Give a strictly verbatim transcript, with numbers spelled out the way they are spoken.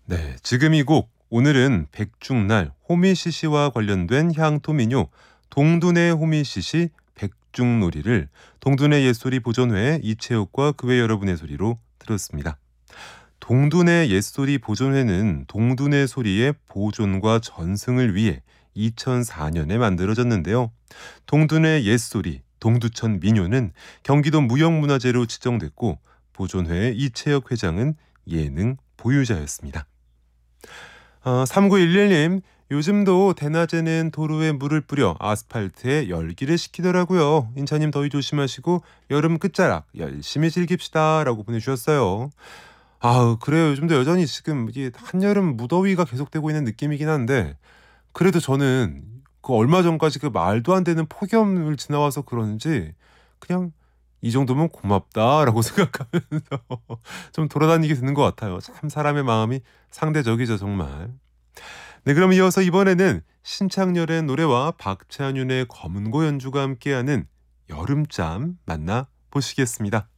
네, 지금 이 곡 오늘은 백중날 호미시시와 관련된 향토민요 동둔의 호미시시 백중놀이를 동둔의 옛소리 보존회 이채욱과 그 외 여러분의 소리로 들었습니다. 동둔의 옛소리 보존회는 동둔의 소리의 보존과 전승을 위해 이천사 년에 만들어졌는데요. 동둔의 옛소리, 동두천 민요는 경기도 무형문화재로 지정됐고 보존회의 이채혁 회장은 예능 보유자였습니다. 어, 삼구일일 님, 요즘도 대낮에는 도로에 물을 뿌려 아스팔트에 열기를 식히더라고요. 인차님 더위 조심하시고 여름 끝자락 열심히 즐깁시다 라고 보내주셨어요. 아, 그래요. 요즘도 여전히 지금 이게 한여름 무더위가 계속되고 있는 느낌이긴 한데 그래도 저는 그 얼마 전까지 그 말도 안 되는 폭염을 지나와서 그런지 그냥 이 정도면 고맙다라고 생각하면서 좀 돌아다니게 되는 것 같아요. 참 사람의 마음이 상대적이죠, 정말. 네, 그럼 이어서 이번에는 신창렬의 노래와 박찬윤의 검은고 연주가 함께하는 여름잠 만나 보시겠습니다.